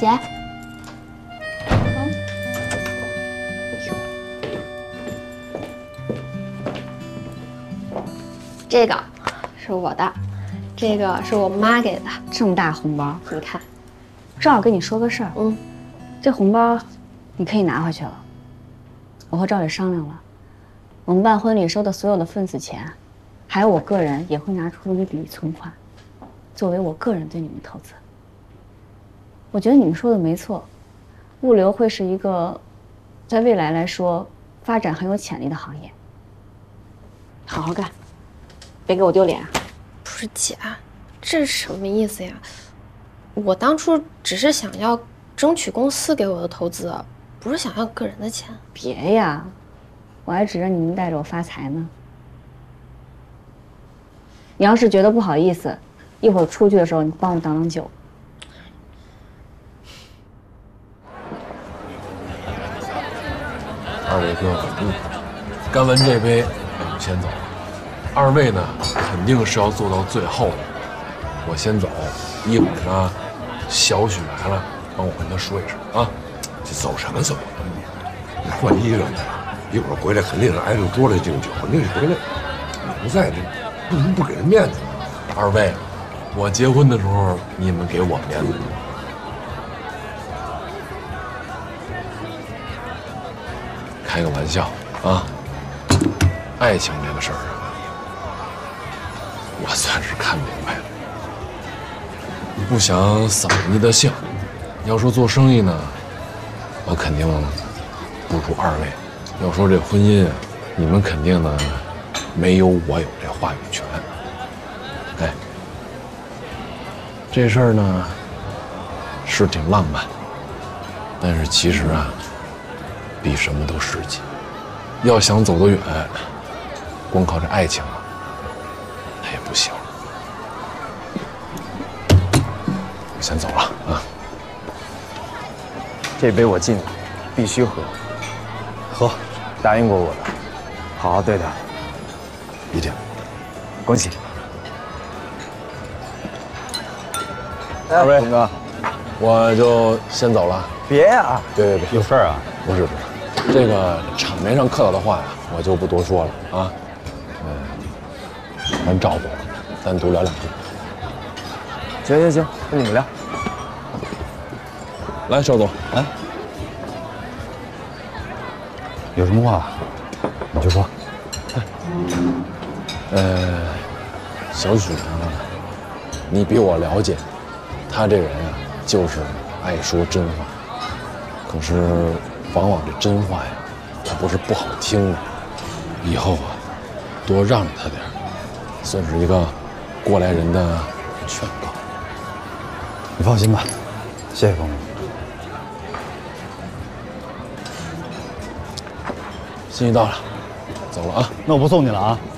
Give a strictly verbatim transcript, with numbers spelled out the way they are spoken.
姐。嗯。这个是我的，这个是我妈给的。 这么大红包， 你看。 正好跟你说个事儿。 嗯。 这红包，你可以拿回去了。我和赵磊商量了，我们办婚礼收的所有的份子钱，还有我个人也会拿出一笔存款，作为我个人对你们投资。我觉得你们说的没错，物流会是一个，在未来来说发展很有潜力的行业。好好干，别给我丢脸啊！ 不是姐，这是什么意思呀？我当初只是想要争取公司给我的投资，不是想要个人的钱。 别呀，我还指着你们带着我发财呢。你要是觉得不好意思，一会儿出去的时候你帮我挡挡酒。 二位哥，嗯，干完这杯，我先走了。二位呢，肯定是要做到最后的。我先走，一会儿呢，小许来了，帮我跟他说一声啊。 这走什么走？你换衣裳去，一会儿回来肯定是挨着桌来敬酒。你得回来，你不在这，不能不给人面子。 二位，我结婚的时候，你们给我面子。开个玩笑啊！爱情这个事儿啊，我算是看明白了。不想扫人家的兴。要说做生意呢，我肯定不如二位。要说这婚姻，你们肯定呢没有我有这话语权。哎，这事儿呢是挺浪漫，但是其实啊，比什么都实际。要想走得远，光靠这爱情啊，那也不行。我先走了啊。 这杯我敬你，必须喝。喝，答应过我的，好好对待。 一定。 恭喜。二位，东哥， 我就先走了。 别呀！ 别别别， 有事儿啊？ 不是不是，这个场面上客套的话呀，我就不多说了啊。嗯，咱找补，单独聊两句。 行行行，跟你们聊。 来，邵总，来。 有什么话，你就说。 呃，小许呢，你比我了解，他这人啊，就是爱说真话。可是，往往这真话呀，他不是不好听的。以后啊，多让着他点，算是一个过来人的劝告。 你放心吧，谢谢峰哥。 心意到了，走了啊。 那我不送你了啊。